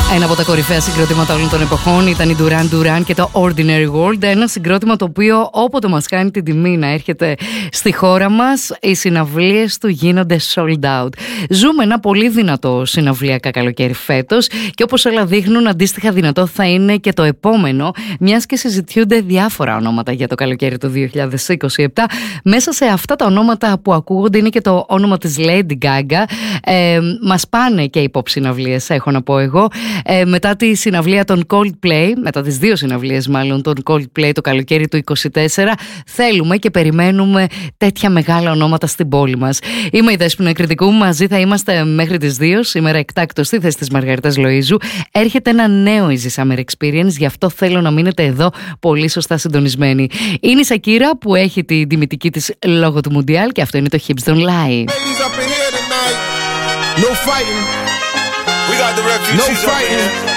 Ένα από τα κορυφαία συγκροτήματα όλων των εποχών ήταν η Duran Duran και το Ordinary World. Ένα συγκρότημα το οποίο όποτε μας κάνει την τιμή να έρχεται στη χώρα μας, οι συναυλίες του γίνονται sold out. Ζούμε ένα πολύ δυνατό συναυλιακά καλοκαίρι φέτος και όπως όλα δείχνουν, αντίστοιχα δυνατό θα είναι και το επόμενο, μιας και συζητιούνται διάφορα ονόματα για το καλοκαίρι του 2027. Μέσα σε αυτά τα ονόματα που ακούγονται είναι και το όνομα της Lady Gaga. Μας πάνε και οι pop συναυλίες, έχω να πω εγώ. Μετά τη συναυλία των Coldplay, μετά τις δύο συναυλίες μάλλον των Coldplay το καλοκαίρι του 2024, θέλουμε και περιμένουμε τέτοια μεγάλα ονόματα στην πόλη μας. Είμαι η Δέσποινα Κρητικού, μαζί θα είμαστε μέχρι τις 2. Σήμερα εκτάκτως στη θέση της Μαργαρίτας Λοΐζου. Έρχεται ένα νέο Easy Summer Experience, γι' αυτό θέλω να μείνετε εδώ πολύ σωστά συντονισμένοι. Είναι η Σακύρα που έχει την τιμητική της λόγω του Μουντιάλ και αυτό είναι το Hips Don't Lie. No fighting. We got the refugees. No fighting.